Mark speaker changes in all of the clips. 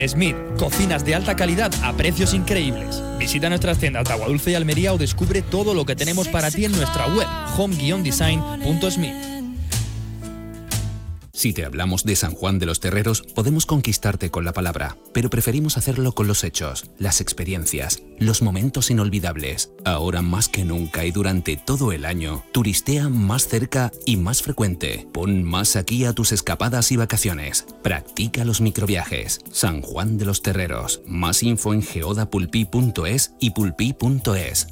Speaker 1: Smith, cocinas de alta calidad a precios increíbles. Visita nuestras tiendas de Aguadulce y Almería o descubre todo lo que tenemos para ti en nuestra web home-design.smith.
Speaker 2: Si te hablamos de San Juan de los Terreros, podemos conquistarte con la palabra, pero preferimos hacerlo con los hechos, las experiencias, los momentos inolvidables. Ahora más que nunca y durante todo el año, turistea más cerca y más frecuente. Pon más aquí a tus escapadas y vacaciones. Practica los microviajes. San Juan de los Terreros. Más info en geodapulpí.es y pulpí.es.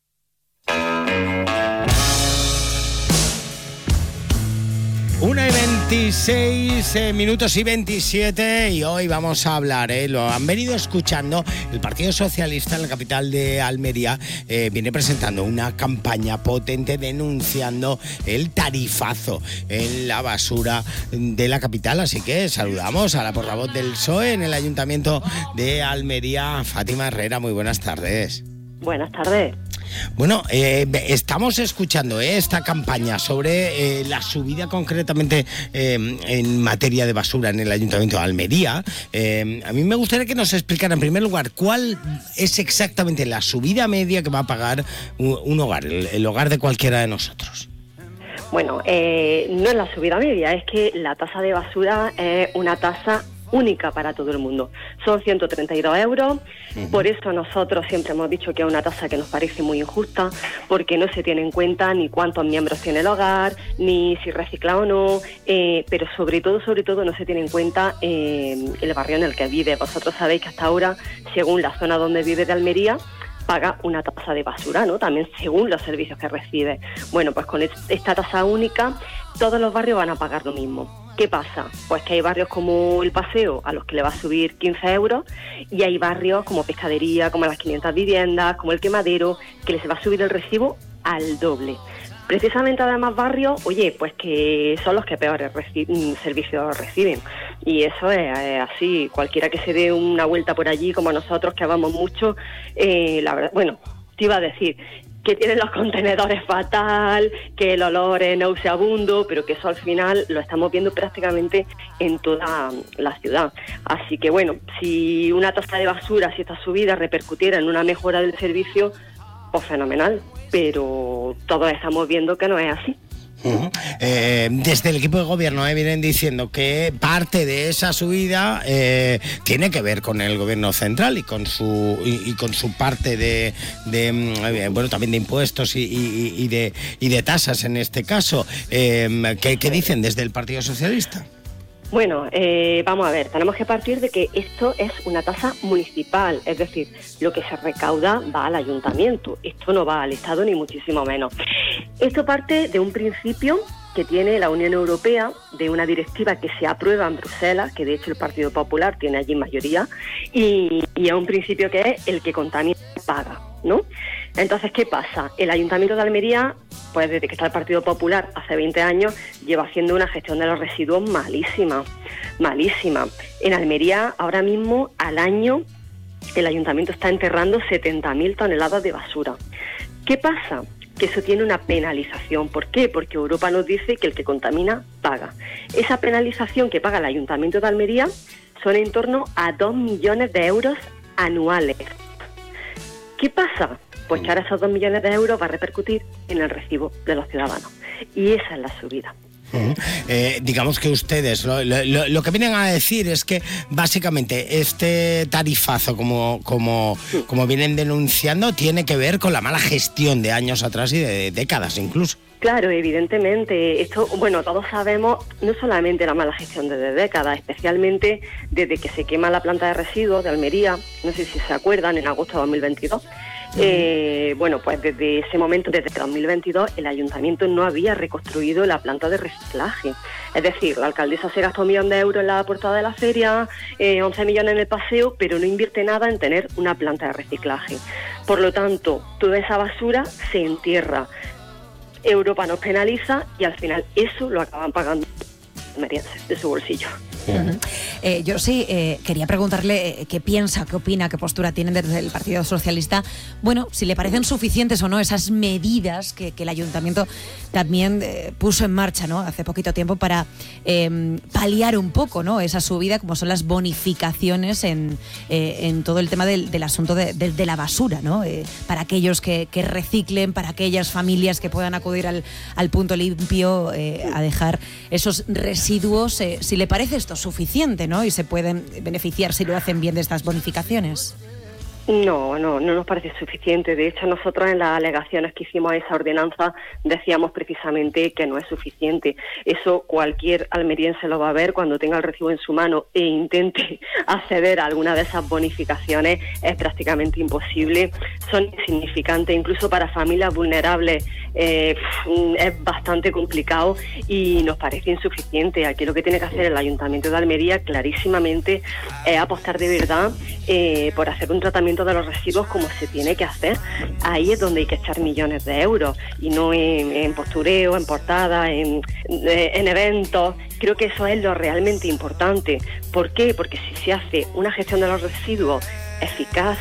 Speaker 3: 1:26 minutos y 27, y hoy vamos a hablar, lo han venido escuchando, el Partido Socialista en la capital de Almería viene presentando una campaña potente denunciando el tarifazo en la basura de la capital, así que saludamos a la portavoz del PSOE en el Ayuntamiento de Almería, Fátima Herrera. Muy buenas tardes.
Speaker 4: Buenas tardes.
Speaker 3: Bueno, estamos escuchando esta campaña sobre la subida concretamente en materia de basura en el Ayuntamiento de Almería. A mí me gustaría que nos explicara en primer lugar cuál es exactamente la subida media que va a pagar un hogar, el hogar de cualquiera de nosotros.
Speaker 4: Bueno, no es la subida media, es que la tasa de basura es una tasa única para todo el mundo. Son 132 euros. Por eso nosotros siempre hemos dicho que es una tasa que nos parece muy injusta, porque no se tiene en cuenta ni cuántos miembros tiene el hogar, ni si recicla o no, pero sobre todo no se tiene en cuenta el barrio en el que vive. Vosotros sabéis que hasta ahora, según la zona donde vive de Almería, paga una tasa de basura, ¿no? También según los servicios que recibe. Bueno, pues con esta tasa única, todos los barrios van a pagar lo mismo. ¿Qué pasa? Pues que hay barrios como El Paseo, a los que le va a subir 15 euros, y hay barrios como Pescadería, como las 500 viviendas, como el Quemadero, que les va a subir el recibo al doble. Precisamente además barrios, pues que son los que peores servicios reciben. Y eso es así, cualquiera que se dé una vuelta por allí, como nosotros que vamos mucho, la verdad, te iba a decir que tienen los contenedores fatal, que el olor es nauseabundo, pero que eso al final lo estamos viendo prácticamente en toda la ciudad. Así que si una tasa de basura, si esta subida repercutiera en una mejora del servicio, pues fenomenal, pero todos estamos viendo que no es así.
Speaker 3: Desde el equipo de gobierno vienen diciendo que parte de esa subida tiene que ver con el gobierno central y con su parte de también de impuestos y de tasas en este caso. ¿Qué dicen desde el Partido Socialista?
Speaker 4: Bueno, vamos a ver, tenemos que partir de que esto es una tasa municipal, es decir, lo que se recauda va al ayuntamiento, esto no va al Estado ni muchísimo menos. Esto parte de un principio que tiene la Unión Europea, de una directiva que se aprueba en Bruselas, que de hecho el Partido Popular tiene allí mayoría, y es un principio que es el que contamina paga, ¿no? Entonces, ¿qué pasa? El Ayuntamiento de Almería, pues desde que está el Partido Popular hace 20 años, lleva haciendo una gestión de los residuos malísima. En Almería, ahora mismo, al año, el Ayuntamiento está enterrando 70.000 toneladas de basura. ¿Qué pasa? Que eso tiene una penalización. ¿Por qué? Porque Europa nos dice que el que contamina paga. Esa penalización que paga el Ayuntamiento de Almería son en torno a 2 millones de euros anuales. ¿Qué pasa? Pues que ahora esos 2 millones de euros va a repercutir en el recibo de los ciudadanos. Y esa es la subida.
Speaker 3: Digamos que ustedes lo que vienen a decir es que básicamente este tarifazo, como vienen denunciando, tiene que ver con la mala gestión de años atrás y de décadas incluso.
Speaker 4: Claro, evidentemente. Esto, todos sabemos, no solamente la mala gestión desde décadas, especialmente desde que se quema la planta de residuos de Almería, no sé si se acuerdan, en agosto de 2022. Pues desde ese momento, desde 2022, el ayuntamiento no había reconstruido la planta de reciclaje. Es decir, la alcaldesa se gastó 1 millón de euros en la portada de la feria, 11 millones en el paseo, pero no invierte nada en tener una planta de reciclaje. Por lo tanto, toda esa basura se entierra. Europa nos penaliza y al final eso lo acaban pagando los almerienses de su bolsillo.
Speaker 5: Yo sí quería preguntarle qué piensa, qué opina, qué postura tienen desde el Partido Socialista. Bueno, si le parecen suficientes o no esas medidas que el Ayuntamiento también puso en marcha, ¿no?, hace poquito tiempo para paliar un poco, ¿no?, esa subida, como son las bonificaciones en todo el tema del asunto de la basura, ¿no? Para aquellos que reciclen, para aquellas familias que puedan acudir al punto limpio a dejar esos residuos. Si le parece esto suficiente, ¿no?, y se pueden beneficiar si lo hacen bien de estas bonificaciones.
Speaker 4: No nos parece suficiente. De hecho, nosotros en las alegaciones que hicimos a esa ordenanza decíamos precisamente que no es suficiente. Eso cualquier almeriense lo va a ver cuando tenga el recibo en su mano e intente acceder a alguna de esas bonificaciones. Es prácticamente imposible, son insignificantes, incluso para familias vulnerables es bastante complicado y nos parece insuficiente. Aquí lo que tiene que hacer el Ayuntamiento de Almería clarísimamente es apostar de verdad por hacer un tratamiento de los residuos como se tiene que hacer. Ahí es donde hay que echar millones de euros y no en postureo, en portadas, en eventos. Creo que eso es lo realmente importante. ¿Por qué? Porque si se hace una gestión de los residuos eficaz,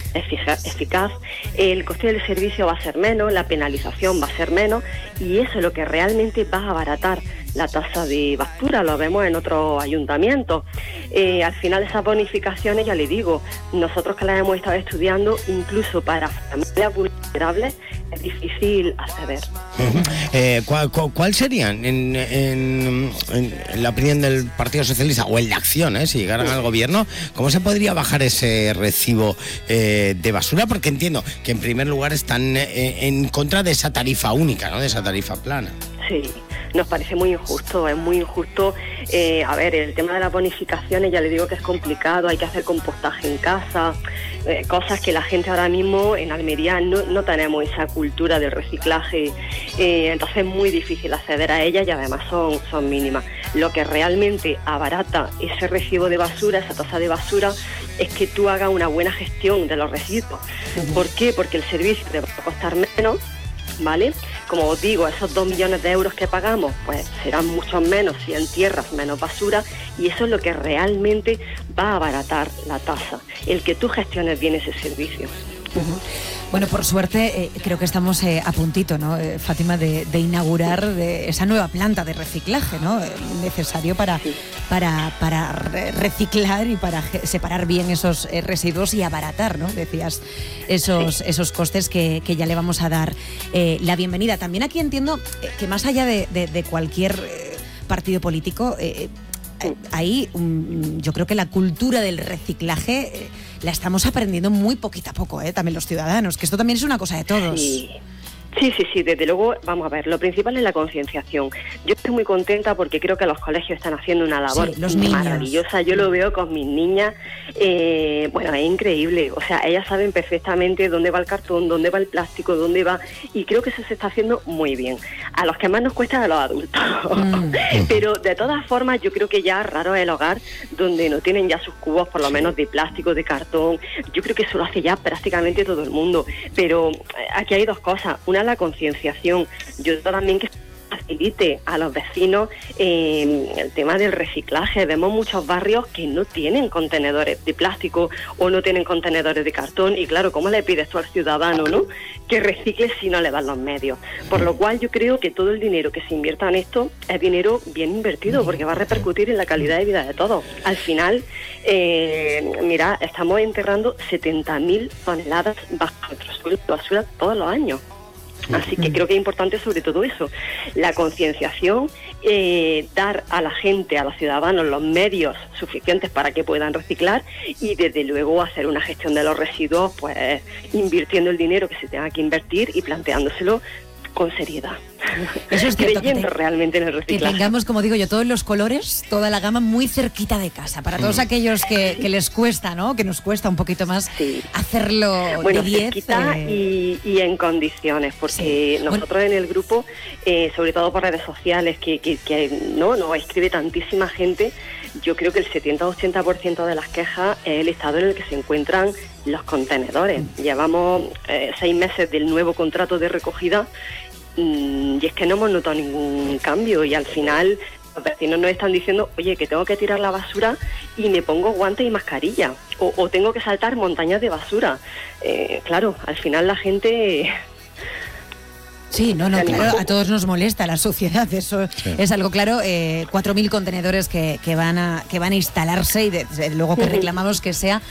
Speaker 4: el coste del servicio va a ser menos, la penalización va a ser menos y eso es lo que realmente va a abaratar la tasa de basura. Lo vemos en otros ayuntamientos. Al final esas bonificaciones, ya le digo, nosotros que las hemos estado estudiando, incluso para familias vulnerables es difícil acceder.
Speaker 3: ¿Cuál serían, en la opinión del Partido Socialista o en la acción, si llegaran al gobierno, cómo se podría bajar ese recibo de basura? Porque entiendo que en primer lugar están en contra de esa tarifa única, ¿no?, de esa tarifa plana.
Speaker 4: Sí, nos parece muy injusto, es muy injusto. A ver, el tema de las bonificaciones, ya le digo que es complicado, hay que hacer compostaje en casa, cosas que la gente ahora mismo en Almería no tenemos esa cultura del reciclaje, entonces es muy difícil acceder a ellas y además son mínimas. Lo que realmente abarata ese recibo de basura, esa tasa de basura, es que tú hagas una buena gestión de los residuos. ¿Por qué? Porque el servicio te va a costar menos, ¿vale? Como os digo, esos 2 millones de euros que pagamos, pues serán mucho menos si entierras menos basura, y eso es lo que realmente va a abaratar la tasa, el que tú gestiones bien ese servicio.
Speaker 5: Bueno, por suerte creo que estamos a puntito, ¿no, Fátima, de inaugurar esa nueva planta de reciclaje, ¿no? Necesario para reciclar y para separar bien esos residuos y abaratar, ¿no? Decías, esos costes que ya le vamos a dar la bienvenida. También aquí entiendo que más allá de cualquier partido político, ahí yo creo que la cultura del reciclaje la estamos aprendiendo muy poquito a poco, también los ciudadanos, que esto también es una cosa de todos.
Speaker 4: Sí, desde luego, vamos a ver, lo principal es la concienciación. Yo estoy muy contenta porque creo que los colegios están haciendo una labor maravillosa. Yo lo veo con mis niñas, bueno, es increíble. O sea, ellas saben perfectamente dónde va el cartón, dónde va el plástico, dónde va, y creo que eso se está haciendo muy bien. A los que más nos cuesta es a los adultos. Pero de todas formas, yo creo que ya raro es el hogar donde no tienen ya sus cubos, por lo menos de plástico, de cartón. Yo creo que eso lo hace ya prácticamente todo el mundo. Pero aquí hay dos cosas. Una, la concienciación. Yo también que facilite a los vecinos el tema del reciclaje. Vemos muchos barrios que no tienen contenedores de plástico o no tienen contenedores de cartón, y claro, ¿cómo le pides tú al ciudadano, no?, que recicle si no le dan los medios? Por lo cual yo creo que todo el dinero que se invierta en esto es dinero bien invertido, porque va a repercutir en la calidad de vida de todos. Al final, mira, estamos enterrando 70.000 toneladas bajo nuestro suelo de basura todos los años. Así que creo que es importante sobre todo eso, la concienciación, dar a la gente, a los ciudadanos, los medios suficientes para que puedan reciclar, y desde luego hacer una gestión de los residuos, pues invirtiendo el dinero que se tenga que invertir y planteándoselo con seriedad.
Speaker 5: Eso es cierto,
Speaker 4: creyendo realmente en el reciclaje.
Speaker 5: Que tengamos, como digo yo, todos los colores, toda la gama muy cerquita de casa, para todos aquellos que les cuesta, ¿no?, que nos cuesta un poquito más hacerlo de 10.
Speaker 4: Cerquita y en condiciones, porque nosotros en el grupo, sobre todo por redes sociales, que no escribe tantísima gente, yo creo que el 70-80% de las quejas es el estado en el que se encuentran los contenedores. Llevamos 6 meses del nuevo contrato de recogida y es que no hemos notado ningún cambio, y al final Los vecinos nos están diciendo, oye, que tengo que tirar la basura y me pongo guantes y mascarilla, o tengo que saltar montañas de basura. Claro, al final la gente...
Speaker 5: Sí, claro, a todos nos molesta la suciedad, eso es algo claro. 4.000 contenedores que van a instalarse y desde luego que reclamamos que sea